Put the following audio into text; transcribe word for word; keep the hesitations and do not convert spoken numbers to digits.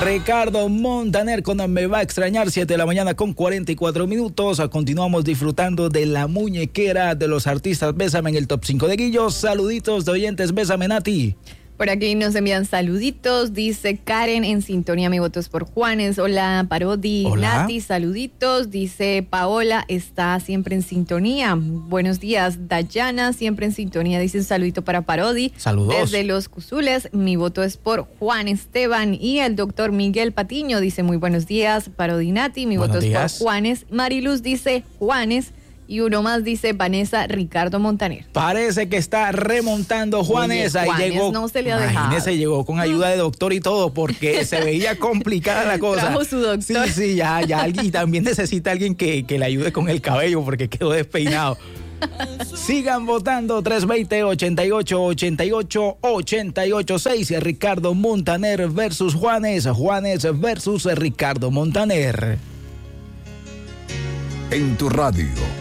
Ricardo Montaner con Me va a extrañar, siete de la mañana con cuarenta y cuatro minutos. Continuamos disfrutando de la muñequera de los artistas Bésame en el top cinco de Guillo. Saluditos de oyentes, Bésame, Nati. Por aquí nos envían saluditos, dice Karen, en sintonía, mi voto es por Juanes. Hola, Parodi, Hola. Nati, saluditos. Dice Paola, está siempre en sintonía. Buenos días, Dayana, siempre en sintonía. Dice un saludito para Parodi. Saludos. Desde Los Cuzules, mi voto es por Juan Esteban. Y el doctor Miguel Patiño dice muy buenos días, Parodi, Nati, mi Buenos voto días. es por Juanes. Mariluz dice Juanes. Y uno más dice Vanessa Ricardo Montaner. Parece que está remontando Juanes. Oye, Ahí Juanes llegó. no se le ha dejado. Imagínese, llegó con ayuda de doctor y todo, porque se veía complicada la cosa. Trajo su doctor. Sí, sí, ya, ya. Y también necesita alguien que, que le ayude con el cabello, porque quedó despeinado. Sigan votando tres dos cero, ochenta y ocho, ochenta y ocho, ochenta y ocho seis. Ricardo Montaner versus Juanes. Juanes versus Ricardo Montaner. En tu radio.